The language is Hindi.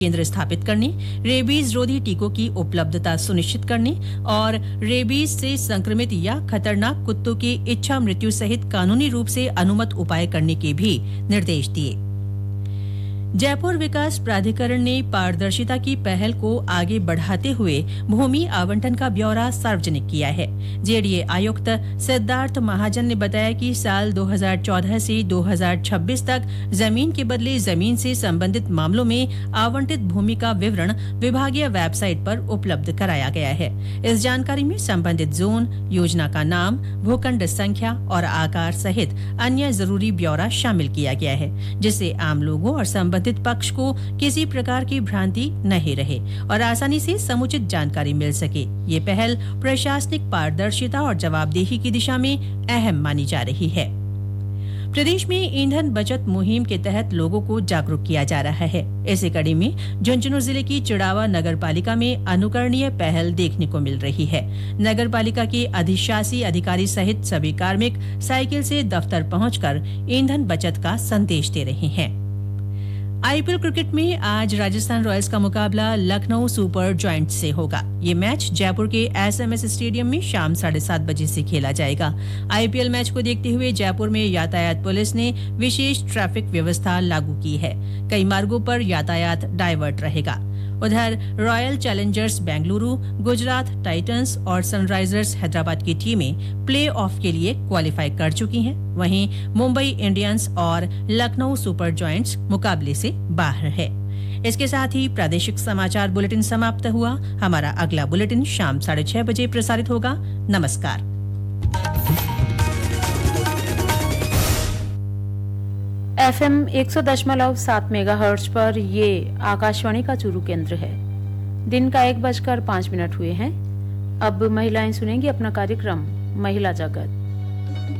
केंद्र स्थापित करने, रेबीज रोधी टीकों की उपलब्धता सुनिश्चित करने और रेबीज से संक्रमित या खतरनाक कुत्तों की इच्छा मृत्यु सहित कानूनी रूप से अनुमत उपाय करने के भी निर्देश दिए। जयपुर विकास प्राधिकरण ने पारदर्शिता की पहल को आगे बढ़ाते हुए भूमि आवंटन का ब्यौरा सार्वजनिक किया है। जेडीए आयुक्त सिद्धार्थ महाजन ने बताया कि साल 2014 से 2026 तक जमीन के बदले जमीन से संबंधित मामलों में आवंटित भूमि का विवरण विभागीय वेबसाइट पर उपलब्ध कराया गया है। इस जानकारी में संबंधित जोन, योजना का नाम, भूखंड संख्या और आकार सहित अन्य जरूरी ब्यौरा शामिल किया गया है, जिससे आम लोगों और संबंधित पक्ष को किसी प्रकार की भ्रांति नहीं रहे और आसानी से समुचित जानकारी मिल सके। ये पहल प्रशासनिक पारदर्शिता और जवाबदेही की दिशा में अहम मानी जा रही है। प्रदेश में ईंधन बचत मुहिम के तहत लोगों को जागरूक किया जा रहा है। इसी कड़ी में झुंझुनू जिले की चिड़ावा नगर पालिका में अनुकरणीय पहल देखने को मिल रही है। नगर पालिका के अधिशासी अधिकारी सहित सभी कार्मिक साइकिल से दफ्तर पहुंचकर ईंधन बचत का संदेश दे रहे हैं। आईपीएल क्रिकेट में आज राजस्थान रॉयल्स का मुकाबला लखनऊ सुपर जायंट्स से होगा। ये मैच जयपुर के एसएमएस स्टेडियम में शाम 7:30 बजे से खेला जाएगा। आईपीएल मैच को देखते हुए जयपुर में यातायात पुलिस ने विशेष ट्रैफिक व्यवस्था लागू की है। कई मार्गों पर यातायात डायवर्ट रहेगा। उधर royal Challengers Bengaluru, Gujarat Titans और सनराइजर्स हैदराबाद की टीमें प्ले ऑफ के लिए क्वालिफाई कर चुकी हैं। वहीं मुंबई इंडियंस और लखनऊ सुपर जायंट्स मुकाबले से बाहर है। इसके साथ ही प्रादेशिक समाचार बुलेटिन समाप्त हुआ। हमारा अगला बुलेटिन शाम 6:30 बजे प्रसारित होगा। नमस्कार। FM 100.7 मेगाहर्ट्ज पर ये आकाशवाणी का चूरू केंद्र है। दिन का 1:05 हुए हैं। अब महिलाएं सुनेंगी अपना कार्यक्रम महिला जगत।